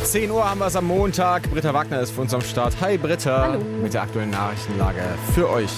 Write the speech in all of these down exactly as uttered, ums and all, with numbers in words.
zehn Uhr haben wir es am Montag. Britta Wagner ist für uns am Start. Hi Britta. Hallo. Mit der aktuellen Nachrichtenlage für euch.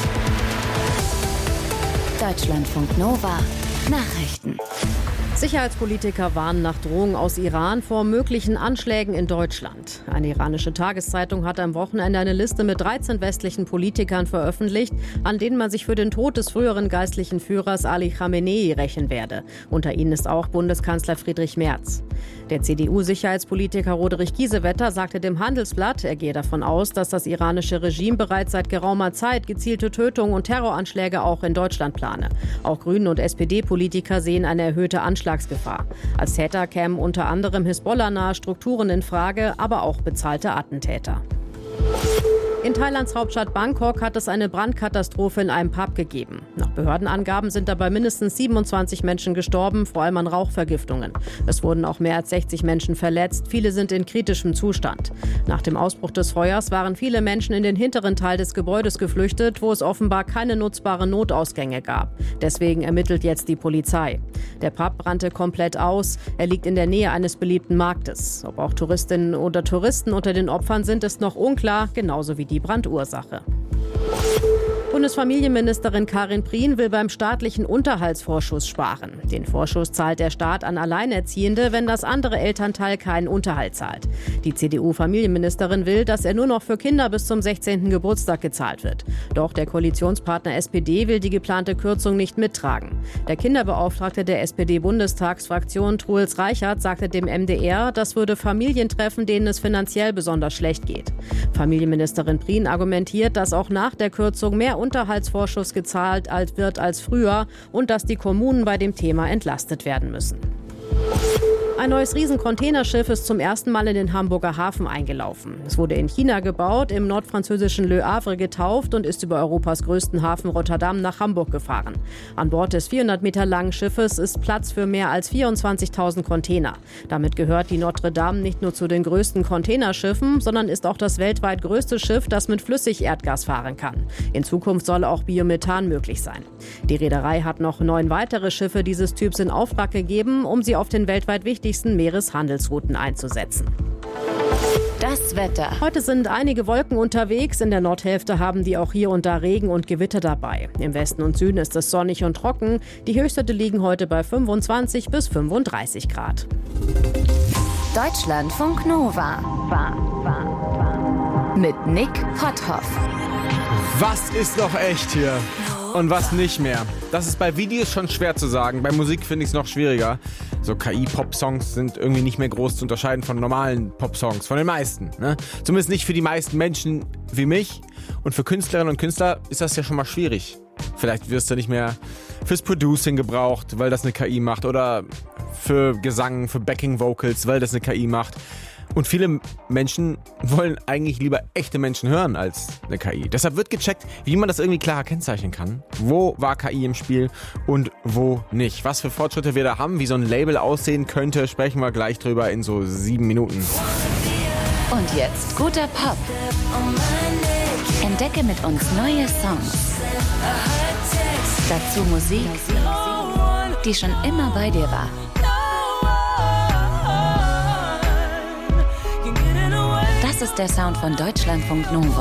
Deutschlandfunk Nova Nachrichten. Sicherheitspolitiker warnen nach Drohungen aus Iran vor möglichen Anschlägen in Deutschland. Eine iranische Tageszeitung hat am Wochenende eine Liste mit dreizehn westlichen Politikern veröffentlicht, an denen man sich für den Tod des früheren geistlichen Führers Ali Khamenei rächen werde. Unter ihnen ist auch Bundeskanzler Friedrich Merz. Der C D U-Sicherheitspolitiker Roderich Kiesewetter sagte dem Handelsblatt, er gehe davon aus, dass das iranische Regime bereits seit geraumer Zeit gezielte Tötungen und Terroranschläge auch in Deutschland plane. Auch Grünen- und S P D-Politiker sehen eine erhöhte Anschlagsgefahr. Als Täter kämen unter anderem Hisbollah-nahe Strukturen in Frage, aber auch bezahlte Attentäter. In Thailands Hauptstadt Bangkok hat es eine Brandkatastrophe in einem Pub gegeben. Nach Behördenangaben sind dabei mindestens siebenundzwanzig Menschen gestorben, vor allem an Rauchvergiftungen. Es wurden auch mehr als sechzig Menschen verletzt, viele sind in kritischem Zustand. Nach dem Ausbruch des Feuers waren viele Menschen in den hinteren Teil des Gebäudes geflüchtet, wo es offenbar keine nutzbaren Notausgänge gab. Deswegen ermittelt jetzt die Polizei. Der Pub brannte komplett aus, er liegt in der Nähe eines beliebten Marktes. Ob auch Touristinnen oder Touristen unter den Opfern sind, ist noch unklar, genauso wie die Brandursache. Bundesfamilienministerin Karin Prien will beim staatlichen Unterhaltsvorschuss sparen. Den Vorschuss zahlt der Staat an Alleinerziehende, wenn das andere Elternteil keinen Unterhalt zahlt. Die C D U-Familienministerin will, dass er nur noch für Kinder bis zum sechzehnten Geburtstag gezahlt wird. Doch der Koalitionspartner S P D will die geplante Kürzung nicht mittragen. Der Kinderbeauftragte der S P D-Bundestagsfraktion Truls Reichert sagte dem M D R, das würde Familien treffen, denen es finanziell besonders schlecht geht. Familienministerin Prien argumentiert, dass auch nach der Kürzung mehr Unterhaltsvorschuss gezahlt wird als früher und dass die Kommunen bei dem Thema entlastet werden müssen. Ein neues Riesencontainerschiff ist zum ersten Mal in den Hamburger Hafen eingelaufen. Es wurde in China gebaut, im nordfranzösischen Le Havre getauft und ist über Europas größten Hafen Rotterdam nach Hamburg gefahren. An Bord des vierhundert Meter langen Schiffes ist Platz für mehr als vierundzwanzigtausend Container. Damit gehört die Notre Dame nicht nur zu den größten Containerschiffen, sondern ist auch das weltweit größte Schiff, das mit Flüssigerdgas fahren kann. In Zukunft soll auch Biomethan möglich sein. Die Reederei hat noch neun weitere Schiffe dieses Typs in Auftrag gegeben, um sie auf den weltweit wichtigsten Meereshandelsrouten einzusetzen. Das Wetter. Heute sind einige Wolken unterwegs. In der Nordhälfte haben die auch hier und da Regen und Gewitter dabei. Im Westen und Süden ist es sonnig und trocken. Die Höchstwerte liegen heute bei fünfundzwanzig bis fünfunddreißig Grad. Deutschlandfunk Nova. Mit Nick Potthoff. Was ist noch echt hier? Und was nicht mehr? Das ist bei Videos schon schwer zu sagen. Bei Musik finde ich es noch schwieriger. So K I-Pop-Songs sind irgendwie nicht mehr groß zu unterscheiden von normalen Pop-Songs. Von den meisten. Ne? Zumindest nicht für die meisten Menschen wie mich. Und für Künstlerinnen und Künstler ist das ja schon mal schwierig. Vielleicht wirst du nicht mehr fürs Producing gebraucht, weil das eine K I macht. Oder für Gesang, für Backing-Vocals, weil das eine K I macht. Und viele Menschen wollen eigentlich lieber echte Menschen hören als eine K I. Deshalb wird gecheckt, wie man das irgendwie klarer kennzeichnen kann. Wo war K I im Spiel und wo nicht. Was für Fortschritte wir da haben, wie so ein Label aussehen könnte, sprechen wir gleich drüber in so sieben Minuten. Und jetzt guter Pop. Entdecke mit uns neue Songs. Dazu Musik, die schon immer bei dir war. Das ist der Sound von Deutschlandfunk Nova.